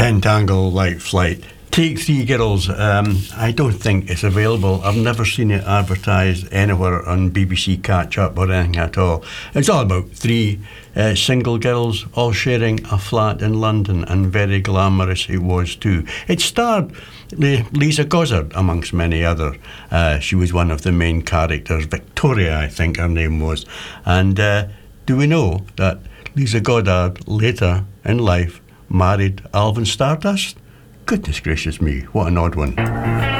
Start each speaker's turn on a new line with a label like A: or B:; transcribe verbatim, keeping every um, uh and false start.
A: Pentangle Light Flight. Take Three Girls. Um, I don't think it's available. I've never seen it advertised anywhere on B B C Catch Up or anything at all. It's all about three uh, single girls all sharing a flat in London, and very glamorous it was too. It starred Lisa Goddard amongst many other. Uh, she was one of the main characters. Victoria, I think her name was. And uh, do we know that Lisa Goddard later in life married Alvin Stardust? Goodness gracious me, what an odd one.